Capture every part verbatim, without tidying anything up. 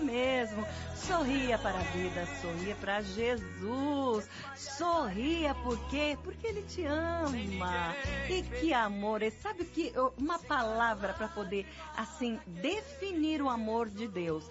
mesmo. Sorria para a vida, sorria para Jesus. Sorria por quê? Porque Ele te ama. E que amor, e sabe que uma palavra para poder, assim, definir o amor de Deus.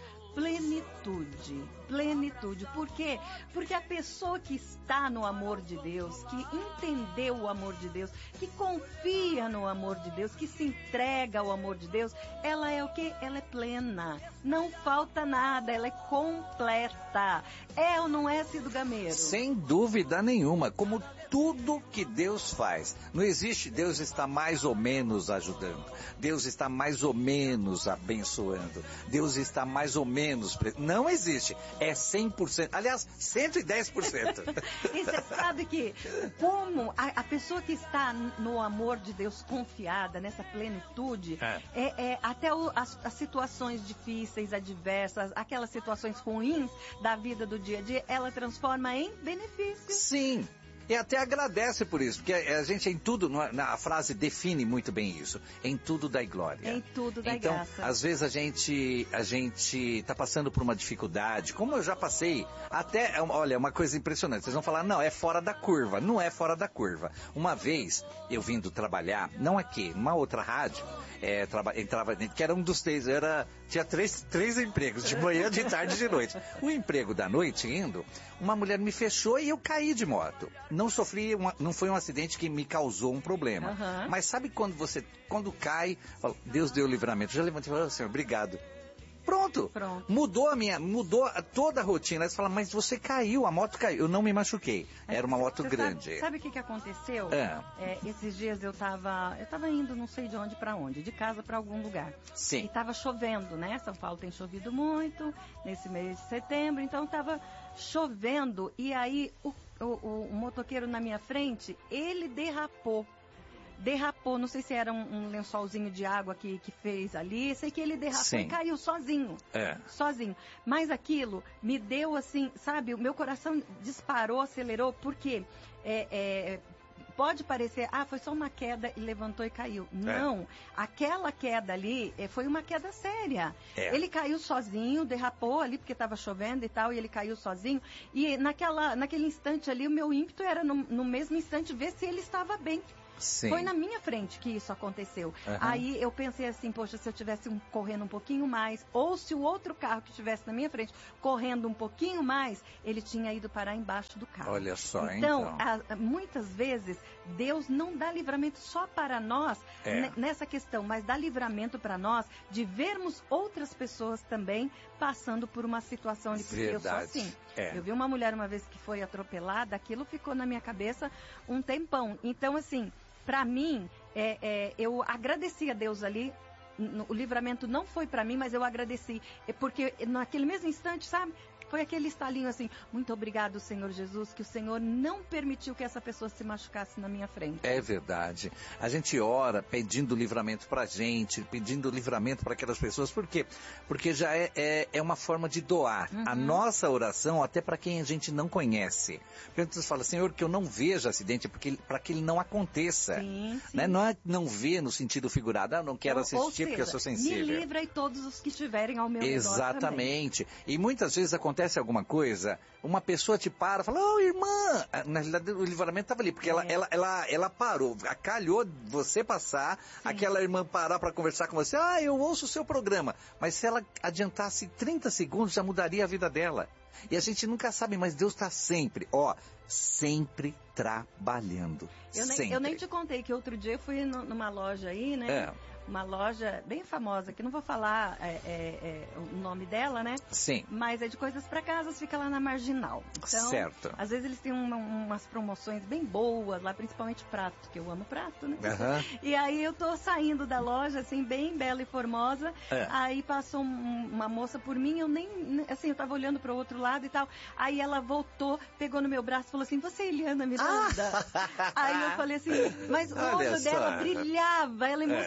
Plenitude, plenitude. Por quê? Porque a pessoa que está no amor de Deus, que entendeu o amor de Deus, que confia no amor de Deus, que se entrega ao amor de Deus, ela é o quê? Ela é plena. Não falta nada, ela é completa. É ou não é, Cido Gameiro? Sem dúvida nenhuma, como tudo que Deus faz. Não existe Deus está mais ou menos ajudando. Deus está mais ou menos abençoando. Deus está mais ou menos... Não existe. É cem por cento. Aliás, cento e dez por cento. E você sabe que como a, a pessoa que está no amor de Deus confiada, nessa plenitude, é, é, é até o, as, as situações difíceis, adversas, aquelas situações ruins da vida do dia a dia, ela transforma em benefício. Sim. E até agradece por isso, porque a gente em tudo, a frase define muito bem isso, em tudo dai glória. Em tudo dai então, graça. Às vezes a gente a gente tá passando por uma dificuldade, como eu já passei, até, olha, uma coisa impressionante, vocês vão falar, não, é fora da curva, não é fora da curva. Uma vez, eu vindo trabalhar, não aqui, numa outra rádio, é, traba, entrava dentro, que era um dos três, eu era, tinha três, três empregos, de manhã, de tarde e de noite. O emprego da noite, indo, uma mulher me fechou e eu caí de moto. Não sofri, uma, não foi um acidente que me causou um problema. Uhum. Mas sabe quando você, quando cai, fala, Deus deu o livramento. Já levantei e falei, Senhor, obrigado. Pronto. Pronto. Mudou a minha, mudou toda a rotina. Aí você fala, mas você caiu, a moto caiu. Eu não me machuquei. Era uma moto você grande. Sabe, sabe o que que aconteceu? É. É, esses dias eu tava, eu tava indo não sei de onde pra onde, de casa pra algum lugar. Sim. E tava chovendo, né? São Paulo tem chovido muito nesse mês de setembro, então tava chovendo e aí o, o, o motoqueiro na minha frente, ele derrapou. Derrapou, não sei se era um, um lençolzinho de água que, que fez ali, sei que ele derrapou Sim. e caiu sozinho, é. sozinho. Mas aquilo me deu assim, sabe, o meu coração disparou, acelerou, porque é, é, pode parecer, ah, foi só uma queda e levantou e caiu. Não, é. aquela queda ali é, foi uma queda séria. É. Ele caiu sozinho, derrapou ali porque estava chovendo e tal, e ele caiu sozinho. E naquela, naquele instante ali, o meu ímpeto era no, no mesmo instante ver se ele estava bem. Sim. Foi na minha frente que isso aconteceu. Uhum. Aí eu pensei assim, poxa, se eu tivesse um, correndo um pouquinho mais, ou se o outro carro que estivesse na minha frente correndo um pouquinho mais, ele tinha ido parar embaixo do carro. Olha só, então, então. A, a, muitas vezes, Deus não dá livramento só para nós é. nessa questão, mas dá livramento para nós de vermos outras pessoas também passando por uma situação de porque eu sou assim. É. Eu vi uma mulher uma vez que foi atropelada, aquilo ficou na minha cabeça um tempão. Então, assim, para mim, é, é, eu agradeci a Deus ali, o livramento não foi para mim, mas eu agradeci, porque naquele mesmo instante, sabe, foi aquele estalinho assim, muito obrigado, Senhor Jesus, que o Senhor não permitiu que essa pessoa se machucasse na minha frente. É verdade. A gente ora pedindo livramento pra gente, pedindo livramento para aquelas pessoas, por quê? Porque já é, é, é uma forma de doar uhum. a nossa oração até para quem a gente não conhece. Porque você fala, Senhor, que eu não veja acidente, para que ele não aconteça. Sim, sim. Né? Não é não ver no sentido figurado, ah, não quero ou, assistir ou seja, porque eu sou sensível. Me livra e todos os que estiverem ao meu Exatamente. redor também. E muitas vezes acontece acontece alguma coisa, uma pessoa te para e fala, ô oh, irmã, na realidade o livramento estava ali, porque é. ela, ela, ela, ela parou, calhou você passar, Sim. aquela irmã parar para conversar com você, ah, eu ouço o seu programa, mas se ela adiantasse trinta segundos já mudaria a vida dela. E a gente nunca sabe, mas Deus está sempre, ó, sempre trabalhando. Eu nem, sempre. eu nem te contei que outro dia eu fui no, numa loja aí, né? É. Uma loja bem famosa, que não vou falar é, é, é, o nome dela, né? Sim. Mas é de coisas para casa, fica lá na Marginal. Então, certo. Às vezes eles têm uma, umas promoções bem boas, lá principalmente prato, que eu amo prato, né? Uhum. E aí eu tô saindo da loja, assim, bem bela e formosa, é. aí passou um, uma moça por mim, eu nem, assim, eu tava olhando para o outro lado e tal, aí ela voltou, pegou no meu braço e falou assim, você é Eliana Miranda? Ah. Aí eu falei assim, mas o olho dela brilhava, ela emocionada,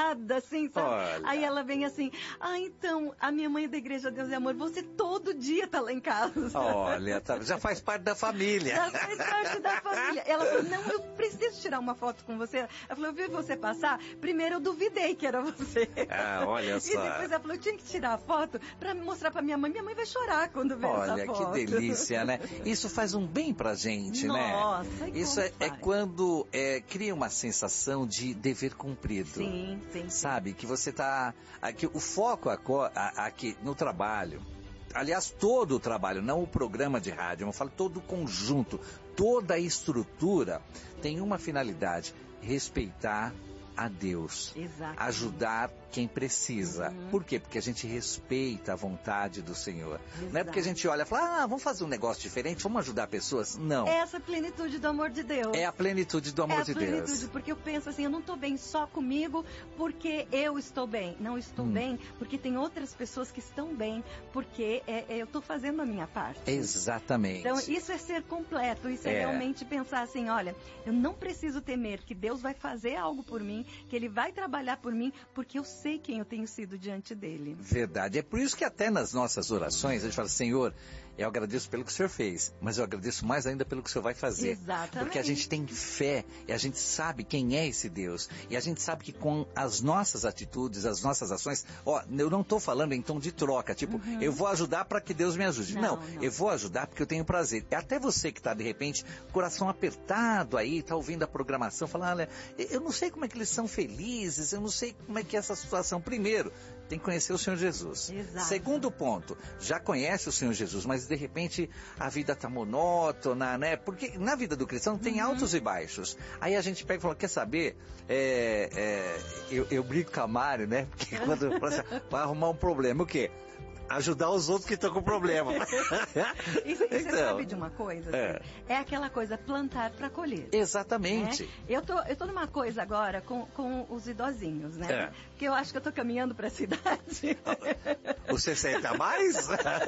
emocionada, assim, sabe? Olha. Aí ela vem assim, ah, então, a minha mãe é da Igreja Deus e Amor, você todo dia tá lá em casa. Olha, tá, já faz parte da família. Já faz parte da família. Ela falou, não, eu preciso tirar uma foto com você. Ela falou, eu vi você passar, primeiro eu duvidei que era você. Ah, olha só. E depois ela falou, eu tinha que tirar a foto pra mostrar pra minha mãe. Minha mãe vai chorar quando ver essa foto. Olha, que delícia, né? Isso faz um bem pra gente, Nossa, né? Nossa, Isso é, é quando é, cria uma sensação de dever cumprido. Sim, sim. Sabe? Que você tá... Aqui, o foco aqui no trabalho, aliás, todo o trabalho, não o programa de rádio, eu falo todo o conjunto, toda a estrutura tem uma finalidade: respeitar a Deus, Exatamente. Ajudar quem precisa. Uhum. Por quê? Porque a gente respeita a vontade do Senhor. Exato. Não é porque a gente olha e fala, ah, vamos fazer um negócio diferente, vamos ajudar pessoas. Não. É essa plenitude do amor de Deus. É a plenitude do amor é de Deus. É a plenitude, Deus. Porque eu penso assim, eu não estou bem só comigo porque eu estou bem. Não estou hum. bem porque tem outras pessoas que estão bem, porque é, é, eu estou fazendo a minha parte. Exatamente. Então, isso é ser completo, isso é, é realmente pensar assim, olha, eu não preciso temer que Deus vai fazer algo por mim, que Ele vai trabalhar por mim, porque eu sei quem eu tenho sido diante dele. Verdade. É por isso que até nas nossas orações a gente fala, Senhor, eu agradeço pelo que o Senhor fez, mas eu agradeço mais ainda pelo que o Senhor vai fazer. Exatamente. Porque a gente tem fé e a gente sabe quem é esse Deus. E a gente sabe que com as nossas atitudes, as nossas ações, ó, eu não estou falando em tom de troca, tipo, uhum. eu vou ajudar para que Deus me ajude. Não, não, não, eu vou ajudar porque eu tenho prazer. E até você que está, de repente, coração apertado aí, está ouvindo a programação, falando, olha, eu não sei como é que eles são felizes, eu não sei como é que é essa situação. Primeiro, tem que conhecer o Senhor Jesus. Exato. Segundo ponto, já conhece o Senhor Jesus, mas de repente a vida está monótona, né? Porque na vida do cristão tem uhum. altos e baixos. Aí a gente pega e fala, quer saber? É, é, eu, eu brinco com a Mari, né? Porque quando assim, vai arrumar um problema, o quê? Ajudar os outros que estão com problema. E você então, sabe de uma coisa? É, assim, é aquela coisa, plantar para colher. Exatamente. Né? Eu tô, eu tô numa coisa agora com, com os idosinhos, né? É. Porque eu acho que eu tô caminhando para a cidade. O sessenta mais?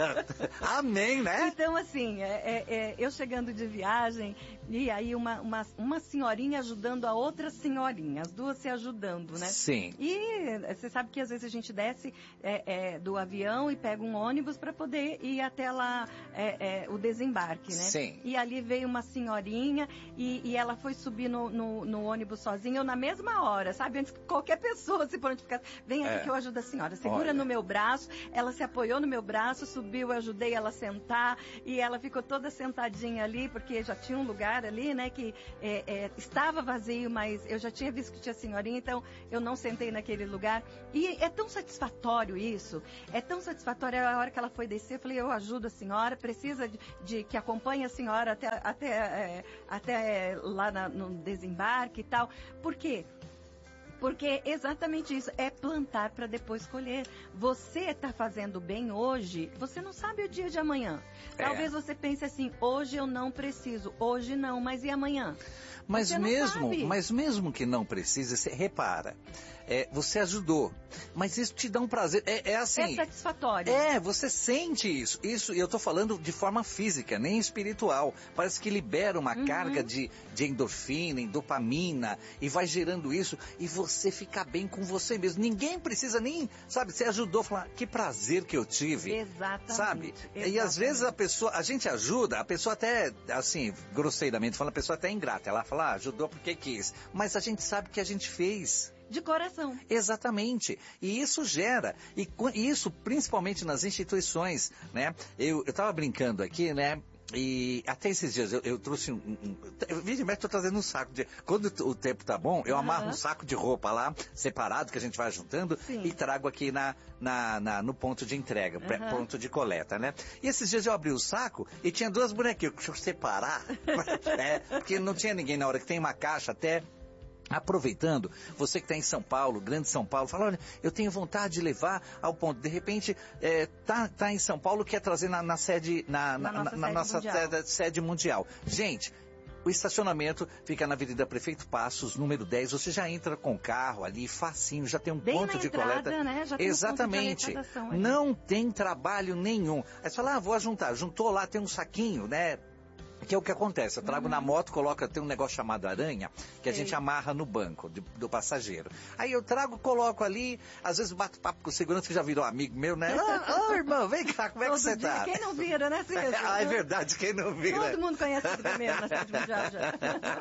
Amém, né? Então, assim, é, é, é, eu chegando de viagem, e aí uma, uma, uma senhorinha ajudando a outra senhorinha, as duas se ajudando, né? Sim. E você sabe que às vezes a gente desce é, é, do avião e pega um ônibus para poder ir até lá é, é, o desembarque, né? Sim. E ali veio uma senhorinha e, e ela foi subir no, no, no ônibus sozinha, eu na mesma hora, sabe? Antes que qualquer pessoa se prontificasse, vem aqui é. que eu ajudo a senhora. Segura Olha. no meu braço, ela se apoiou no meu braço, subiu, eu ajudei ela a sentar e ela ficou toda sentadinha ali, porque já tinha um lugar ali, né, que é, é, estava vazio, mas eu já tinha visto que tinha senhorinha, então eu não sentei naquele lugar. E é tão satisfatório isso, é tão satisfatório. A hora que ela foi descer, eu falei, eu ajudo a senhora, precisa de, de que acompanhe a senhora até, até, é, até lá na, no desembarque e tal. Por quê? Porque exatamente isso, é plantar para depois colher. Você está fazendo bem hoje, você não sabe o dia de amanhã. É. Talvez você pense assim, hoje eu não preciso, hoje não, mas e amanhã? Mas você mesmo, não sabe. mas mesmo que não precise, você repara, é, você ajudou, mas isso te dá um prazer, é, é assim... É satisfatório. É, você sente isso, isso, e eu tô falando de forma física, nem espiritual, parece que libera uma uhum. carga de, de endorfina, dopamina, e vai gerando isso, e você fica bem com você mesmo, ninguém precisa nem, sabe, você ajudou, falar, que prazer que eu tive. Exatamente. Sabe, Exatamente. E às vezes a pessoa, a gente ajuda, a pessoa até, assim, grosseiramente falando, a pessoa até é ingrata, ela fala, ah, ajudou porque quis, mas a gente sabe que a gente fez. De coração. Exatamente. E isso gera, e isso principalmente nas instituições, né? Eu estava brincando aqui, né? E até esses dias eu, eu trouxe um... um eu, vira e mexe, estou trazendo um saco de... Quando o tempo tá bom, eu uhum. amarro um saco de roupa lá, separado, que a gente vai juntando, Sim. e trago aqui na, na, na, no ponto de entrega, uhum. ponto de coleta, né? E esses dias eu abri o saco e tinha duas bonequinhas. Deixa eu separar, é, porque não tinha ninguém na hora que tem uma caixa até... Aproveitando, você que está em São Paulo, Grande São Paulo, fala, olha, eu tenho vontade de levar ao ponto, de repente, é, tá, tá em São Paulo, quer trazer na, na sede, na, na, na, na nossa, na sede, nossa mundial. sede mundial. Gente, o estacionamento fica na Avenida Prefeito Passos, número dez, você já entra com o carro ali, facinho, já tem um Bem ponto na de entrada, coleta. Né? Já tem Exatamente. Um ponto de não tem trabalho nenhum. Aí você fala, ah, vou juntar, juntou lá, tem um saquinho, né? Que é o que acontece, eu trago uhum. na moto, coloca, tem um negócio chamado aranha, que a Sei. gente amarra no banco de, do passageiro. Aí eu trago, coloco ali, às vezes bato papo com o segurança, que já virou amigo meu, né? Ô, oh, irmão, vem cá, como é que você tá? Quem não vira, né, Cícero? Ah, é verdade, quem não vira. Todo mundo conhece isso mesmo na cidade mundial já.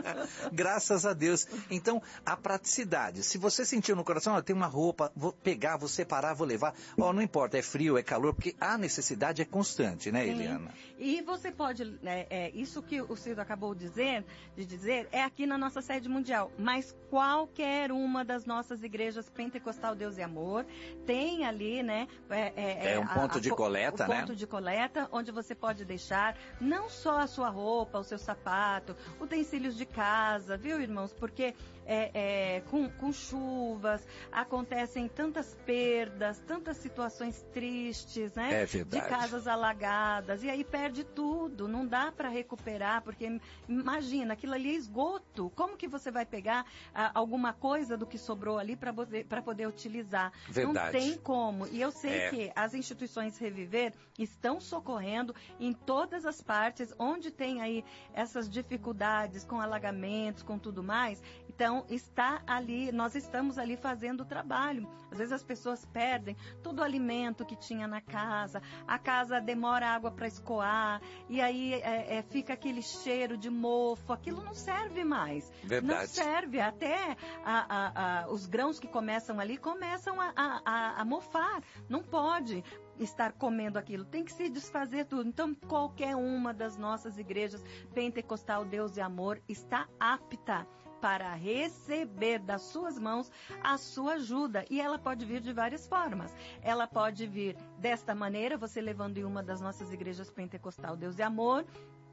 Graças a Deus. Então, a praticidade. Se você sentiu no coração, ó, tem uma roupa, vou pegar, vou separar, vou levar. Ó, não importa, é frio, é calor, porque a necessidade é constante, né, Sim. Eliana? E você pode, é, é, isso que o Ciro acabou de dizer, de dizer, é aqui na nossa sede mundial, mas qualquer uma das nossas igrejas Pentecostal Deus e Amor tem ali, né? É, é, é um ponto a, de a, coleta, o né? ponto de coleta, onde você pode deixar não só a sua roupa, o seu sapato, utensílios de casa, viu, irmãos? Porque é, é, com, com chuvas acontecem tantas perdas, tantas situações tristes, né? É verdade. De casas alagadas, e aí perde tudo, não dá para recuperar, porque imagina, aquilo ali é esgoto, como que você vai pegar ah, alguma coisa do que sobrou ali para poder, para poder utilizar? Verdade. Não tem como, e eu sei é. que as instituições Reviver estão socorrendo em todas as partes, onde tem aí essas dificuldades com alagamentos, com tudo mais, então está ali, nós estamos ali fazendo o trabalho. Às vezes as pessoas perdem todo o alimento que tinha na casa, a casa demora água para escoar, e aí é, é, fica aquele cheiro de mofo, aquilo não serve mais. Verdade. Não serve, até a, a, a, os grãos que começam ali começam a, a, a mofar, não pode estar comendo aquilo, tem que se desfazer tudo. Então, qualquer uma das nossas igrejas Pentecostal Deus e Amor está apta para receber das suas mãos a sua ajuda. E ela pode vir de várias formas. Ela pode vir desta maneira, você levando em uma das nossas igrejas Pentecostal Deus e Amor.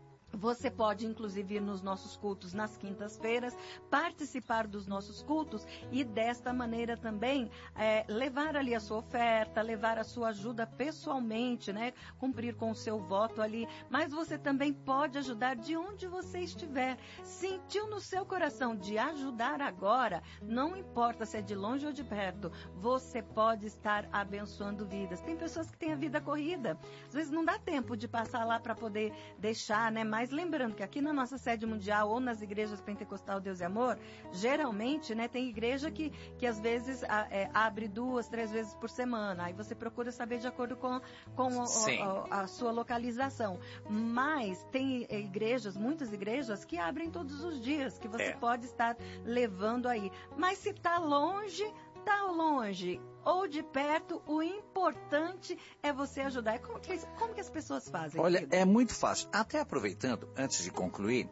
Você pode, inclusive, ir nos nossos cultos nas quintas-feiras, participar dos nossos cultos e, desta maneira também, é, levar ali a sua oferta, levar a sua ajuda pessoalmente, né? Cumprir com o seu voto ali. Mas você também pode ajudar de onde você estiver. Sentiu no seu coração de ajudar agora, não importa se é de longe ou de perto, você pode estar abençoando vidas. Tem pessoas que têm a vida corrida. Às vezes não dá tempo de passar lá para poder deixar, né? Mas lembrando que aqui na nossa sede mundial ou nas igrejas Pentecostal Deus e Amor, geralmente, né, tem igreja que, que às vezes a, é, abre duas, três vezes por semana. Aí você procura saber de acordo com, com o, a, a sua localização. Mas tem igrejas, muitas igrejas, que abrem todos os dias, que você é. pode estar levando aí. Mas se está longe, está longe ou de perto, o importante é você ajudar. Como que, como que as pessoas fazem? Olha, querido? É muito fácil. Até aproveitando, antes de concluir,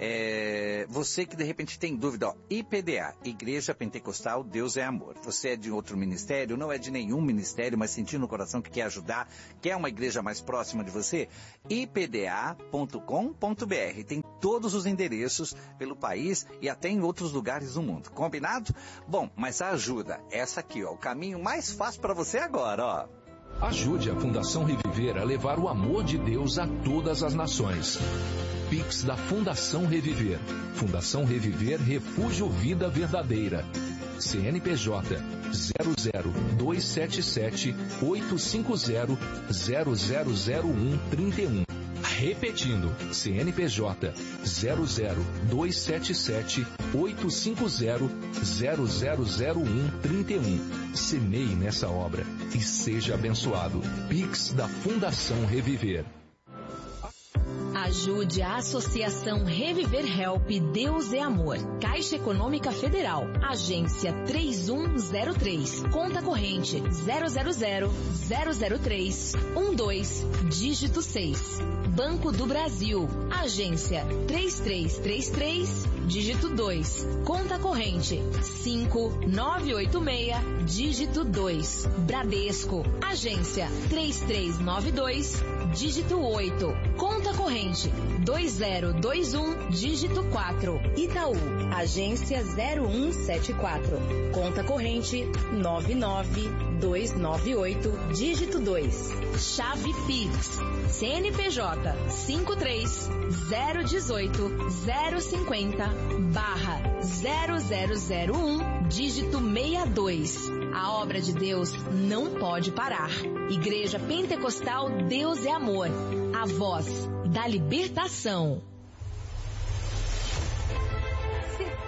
é, você que de repente tem dúvida, ó, I P D A, Igreja Pentecostal Deus é Amor. Você é de outro ministério, não é de nenhum ministério, mas sentiu no coração que quer ajudar, quer uma igreja mais próxima de você? I P D A ponto com ponto B R. Tem todos os endereços pelo país e até em outros lugares do mundo. Combinado? Bom, mas a ajuda, essa aqui, ó, o caminho mais fácil para você agora, ó. Ajude a Fundação Reviver a levar o amor de Deus a todas as nações. Pix da Fundação Reviver. Fundação Reviver Refúgio Vida Verdadeira. C N P J zero zero dois sete sete oito cinco zero zero zero zero um trinta e um. Repetindo, C N P J zero zero dois sete sete oito cinco zero zero zero zero um trinta e um. Semeie nessa obra e seja abençoado. Pix da Fundação Reviver. Ajude a Associação Reviver Help Deus é Amor. Caixa Econômica Federal. Agência três um zero três. Conta corrente zero zero zero zero zero três um dois. Dígito seis. Banco do Brasil. Agência três três três três. Dígito dois. Conta corrente cinco nove oito seis. Dígito dois. Bradesco. Agência três três nove dois. Dígito oito. Conta corrente dois zero dois um, dígito quatro. Itaú, agência zero um sete quatro. Conta corrente nove nove dois nove oito, dígito dois. Chave Pix, C N P J cinco três zero um oito zero cinquenta barra zero zero zero um, dígito sessenta e dois. A obra de Deus não pode parar. Igreja Pentecostal Deus é Amor. A voz da libertação.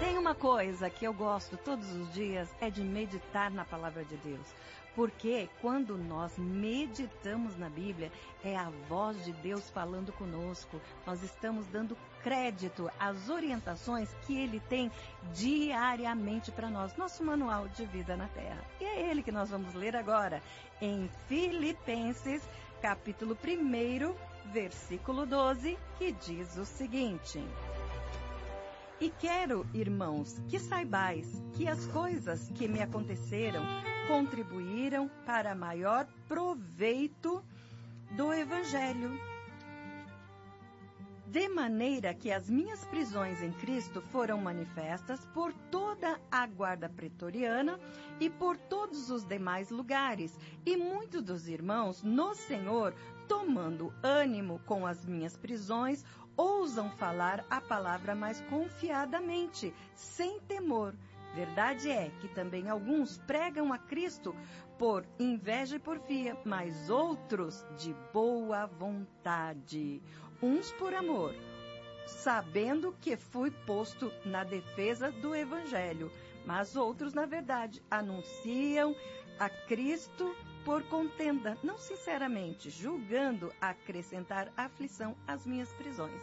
Tem uma coisa que eu gosto todos os dias, é de meditar na palavra de Deus. Porque quando nós meditamos na Bíblia, é a voz de Deus falando conosco. Nós estamos dando crédito às orientações que Ele tem diariamente para nós. Nosso manual de vida na Terra. E é ele que nós vamos ler agora, em Filipenses, capítulo um, versículo doze, que diz o seguinte: E quero, irmãos, que saibais que as coisas que me aconteceram contribuíram para maior proveito do Evangelho. De maneira que as minhas prisões em Cristo foram manifestas por toda a guarda pretoriana e por todos os demais lugares, e muitos dos irmãos no Senhor, tomando ânimo com as minhas prisões, ousam falar a palavra mais confiadamente, sem temor. Verdade é que também alguns pregam a Cristo por inveja e porfia, mas outros de boa vontade. Uns por amor, sabendo que fui posto na defesa do Evangelho, mas outros, na verdade, anunciam a Cristo por contenda, não sinceramente, julgando acrescentar aflição às minhas prisões.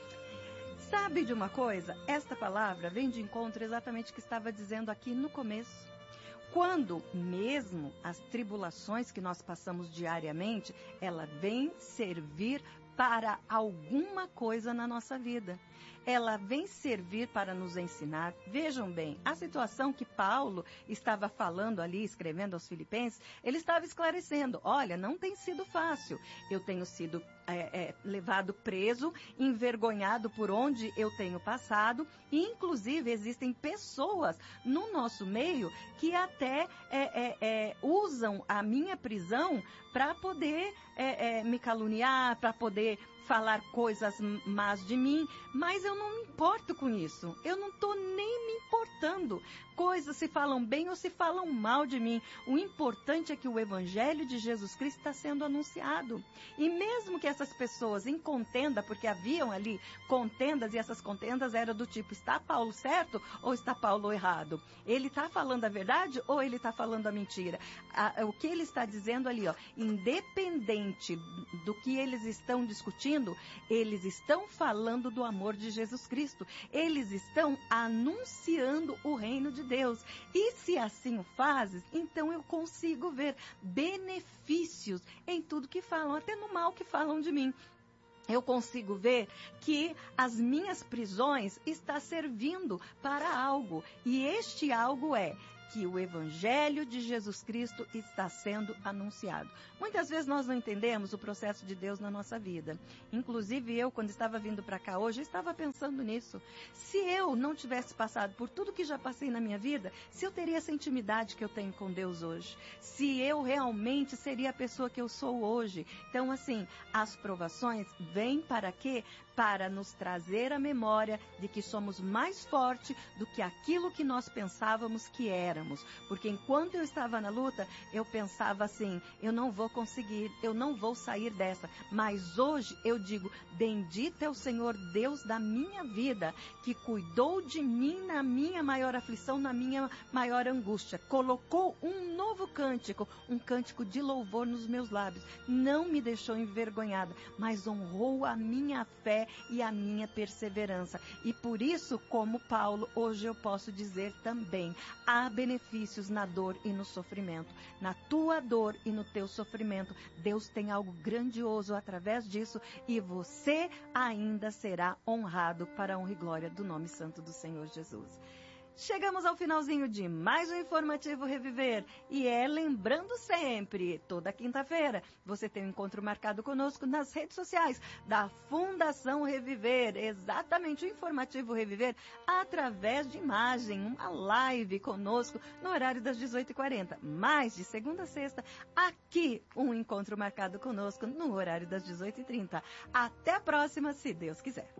Sabe de uma coisa? Esta palavra vem de encontro exatamente o que estava dizendo aqui no começo. Quando mesmo as tribulações que nós passamos diariamente, ela vem servir para alguma coisa na nossa vida. Ela vem servir para nos ensinar. Vejam bem, a situação que Paulo estava falando ali, escrevendo aos Filipenses, ele estava esclarecendo: olha, não tem sido fácil. Eu tenho sido é, é, levado preso, envergonhado por onde eu tenho passado, e inclusive existem pessoas no nosso meio que até é, é, é, usam a minha prisão para poder é, é, me caluniar, para poder falar coisas más de mim, mas eu não me importo com isso. Eu não estou nem me importando. Coisas se falam bem ou se falam mal de mim. O importante é que o Evangelho de Jesus Cristo está sendo anunciado. E mesmo que essas pessoas em contenda, porque haviam ali contendas, e essas contendas eram do tipo: está Paulo certo ou está Paulo errado? Ele está falando a verdade ou ele está falando a mentira? A, o que ele está dizendo ali, ó, independente do que eles estão discutindo, eles estão falando do amor de Jesus Cristo. Eles estão anunciando o reino de Deus. E se assim o fazes, então eu consigo ver benefícios em tudo que falam, até no mal que falam de mim. Eu consigo ver que as minhas prisões estão servindo para algo. E este algo é que o Evangelho de Jesus Cristo está sendo anunciado. Muitas vezes nós não entendemos o processo de Deus na nossa vida. Inclusive eu, quando estava vindo para cá hoje, eu estava pensando nisso. Se eu não tivesse passado por tudo que já passei na minha vida, se eu teria essa intimidade que eu tenho com Deus hoje, se eu realmente seria a pessoa que eu sou hoje. Então, assim, as provações vêm para quê? Para nos trazer a memória de que somos mais fortes do que aquilo que nós pensávamos que éramos. Porque enquanto eu estava na luta, eu pensava assim: eu não vou conseguir, eu não vou sair dessa. Mas hoje eu digo: bendito é o Senhor Deus da minha vida, que cuidou de mim na minha maior aflição, na minha maior angústia. Colocou um novo cântico, um cântico de louvor nos meus lábios. Não me deixou envergonhada, mas honrou a minha fé e a minha perseverança. E por isso, como Paulo, hoje eu posso dizer também: há benefícios na dor e no sofrimento. Na tua dor e no teu sofrimento, Deus tem algo grandioso através disso, e você ainda será honrado para a honra e glória do nome santo do Senhor Jesus. Chegamos ao finalzinho de mais um Informativo Reviver, e é lembrando sempre, toda quinta-feira, você tem um encontro marcado conosco nas redes sociais da Fundação Reviver, exatamente o Informativo Reviver, através de imagem, uma live conosco no horário das dezoito e quarenta, mas de segunda a sexta, aqui um encontro marcado conosco no horário das dezoito e trinta. Até a próxima, se Deus quiser.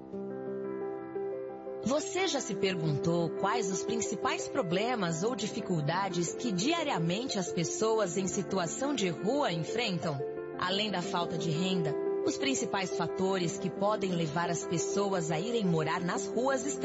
Você já se perguntou quais os principais problemas ou dificuldades que diariamente as pessoas em situação de rua enfrentam? Além da falta de renda, os principais fatores que podem levar as pessoas a irem morar nas ruas estão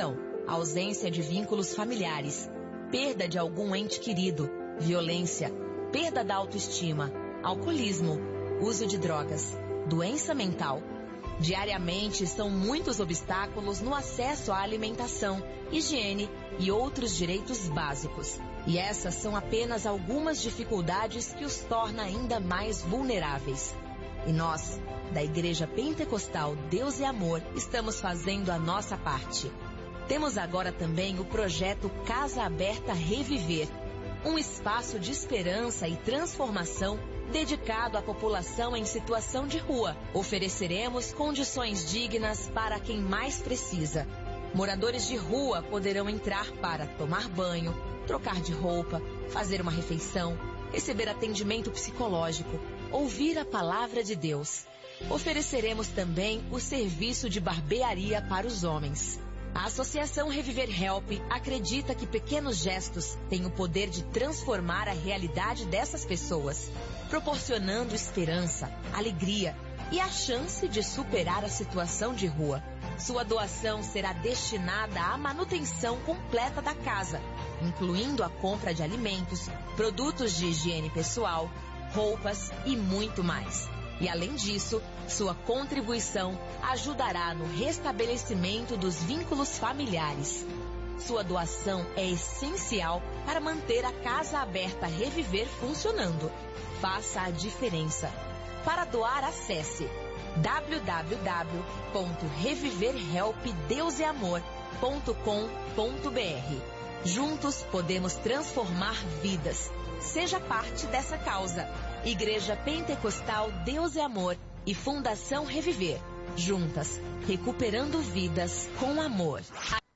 ausência de vínculos familiares, perda de algum ente querido, violência, perda da autoestima, alcoolismo, uso de drogas, doença mental. Diariamente são muitos obstáculos no acesso à alimentação, higiene e outros direitos básicos. E essas são apenas algumas dificuldades que os torna ainda mais vulneráveis. E nós, da Igreja Pentecostal Deus é Amor, estamos fazendo a nossa parte. Temos agora também o projeto Casa Aberta Reviver, um espaço de esperança e transformação dedicado à população em situação de rua. Ofereceremos condições dignas para quem mais precisa. Moradores de rua poderão entrar para tomar banho, trocar de roupa, fazer uma refeição, receber atendimento psicológico, ouvir a palavra de Deus. Ofereceremos também o serviço de barbearia para os homens. A Associação Reviver Help acredita que pequenos gestos têm o poder de transformar a realidade dessas pessoas, proporcionando esperança, alegria e a chance de superar a situação de rua. Sua doação será destinada à manutenção completa da casa, incluindo a compra de alimentos, produtos de higiene pessoal, roupas e muito mais. E além disso, sua contribuição ajudará no restabelecimento dos vínculos familiares. Sua doação é essencial para manter a Casa Aberta Reviver funcionando. Faça a diferença. Para doar, acesse w w w ponto reviver help deus é amor ponto com ponto b r. Juntos podemos transformar vidas. Seja parte dessa causa. Igreja Pentecostal Deus é Amor e Fundação Reviver. Juntas, recuperando vidas com amor.